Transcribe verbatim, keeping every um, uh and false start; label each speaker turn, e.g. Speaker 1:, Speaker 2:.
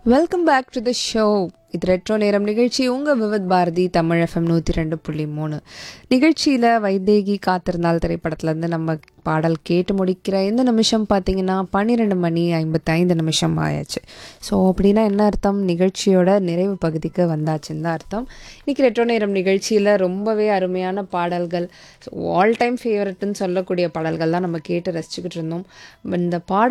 Speaker 1: Welcome back to the show. இது retro நேரம் நிகழ்ச்சி. உங்கள் விவித் பாரதி தமிழ் எஃப்எம் நூற்றி ரெண்டு புள்ளி மூணு நிகழ்ச்சியில் வைதேகி காத்திருந்தால் திரைப்படத்துலேருந்து நம்ம பாடல் கேட்டு முடிக்கிற இந்த நிமிஷம் பார்த்திங்கன்னா பன்னிரெண்டு மணி ஐம்பத்தைந்து நிமிஷம் ஆயாச்சு. ஸோ அப்படின்னா என்ன அர்த்தம்? நிகழ்ச்சியோட நிறைவு பகுதிக்கு வந்தாச்சுன்னு தான் அர்த்தம். இன்றைக்கி ரெட்ரோ நேரம் நிகழ்ச்சியில் ரொம்பவே அருமையான பாடல்கள், ஆல் டைம் ஃபேவரட்னு சொல்லக்கூடிய பாடல்கள் தான் நம்ம கேட்டு ரசிச்சுக்கிட்டு இருந்தோம். இந்த பாடல்